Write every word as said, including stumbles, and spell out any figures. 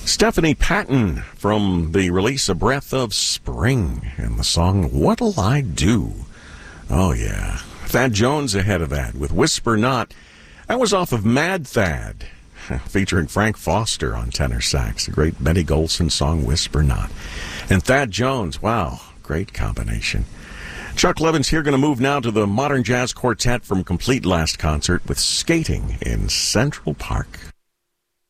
Stephanie Patton from the release A Breath of Spring and the song What'll I Do? Oh, yeah. Thad Jones ahead of that with Whisper Not. That was off of Mad Thad, featuring Frank Foster on tenor sax. The great Benny Golson song Whisper Not. And Thad Jones, wow, great combination. Chuck Levin's here, going to move now to the Modern Jazz Quartet from Complete Last Concert with Skating in Central Park.